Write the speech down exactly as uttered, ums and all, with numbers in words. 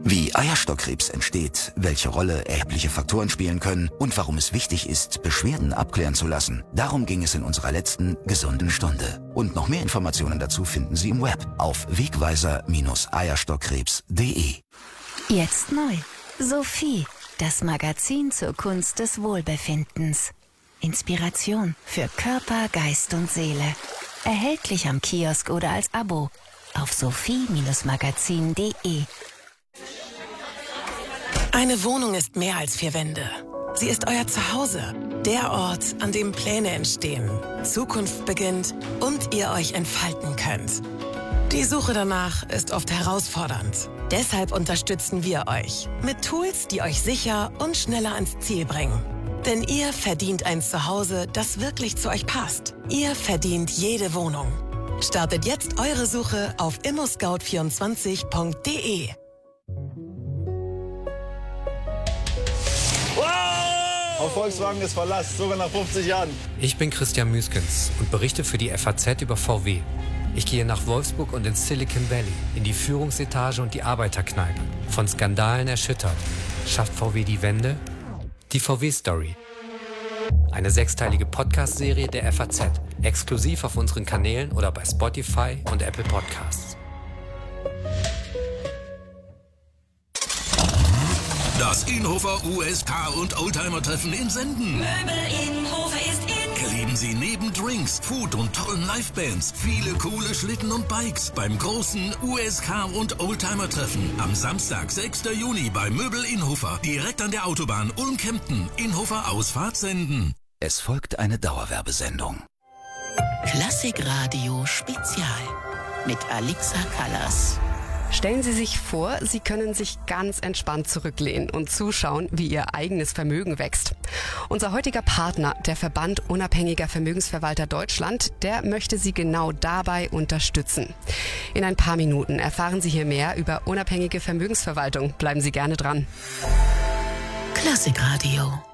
Wie Eierstockkrebs entsteht, welche Rolle erhebliche Faktoren spielen können und warum es wichtig ist, Beschwerden abklären zu lassen. Darum ging es in unserer letzten gesunden Stunde. Und noch mehr Informationen dazu finden Sie im Web auf wegweiser Bindestrich eierstockkrebs punkt de. Jetzt neu. Sophie, das Magazin zur Kunst des Wohlbefindens. Inspiration für Körper, Geist und Seele. Erhältlich am Kiosk oder als Abo auf sophie Bindestrich magazin punkt de. Eine Wohnung ist mehr als vier Wände. Sie ist euer Zuhause, der Ort, an dem Pläne entstehen, Zukunft beginnt und ihr euch entfalten könnt. Die Suche danach ist oft herausfordernd. Deshalb unterstützen wir euch mit Tools, die euch sicher und schneller ans Ziel bringen. Denn ihr verdient ein Zuhause, das wirklich zu euch passt. Ihr verdient jede Wohnung. Startet jetzt eure Suche auf immo scout vierundzwanzig punkt de. Auf Volkswagen ist Verlass, sogar nach fünfzig Jahren. Ich bin Christian Müskens und berichte für die F A Z über V W. Ich gehe nach Wolfsburg und ins Silicon Valley, in die Führungsetage und die Arbeiterkneipe. Von Skandalen erschüttert. Schafft V W die Wende? Die V W-Story. Eine sechsteilige Podcast-Serie der F A Z. Exklusiv auf unseren Kanälen oder bei Spotify und Apple Podcasts. Das Inhofer U S K und Oldtimer-Treffen in Senden. Möbel Inhofer ist in. Erleben Sie neben Drinks, Food und tollen Livebands viele coole Schlitten und Bikes beim großen U S K und Oldtimer-Treffen am Samstag, sechster Juni bei Möbel Inhofer, direkt an der Autobahn Ulm-Kempten. Inhofer Ausfahrt Senden. Es folgt eine Dauerwerbesendung. Klassikradio Spezial mit Alixa Callas. Stellen Sie sich vor, Sie können sich ganz entspannt zurücklehnen und zuschauen, wie Ihr eigenes Vermögen wächst. Unser heutiger Partner, der Verband Unabhängiger Vermögensverwalter Deutschland, der möchte Sie genau dabei unterstützen. In ein paar Minuten erfahren Sie hier mehr über unabhängige Vermögensverwaltung. Bleiben Sie gerne dran. Klassikradio.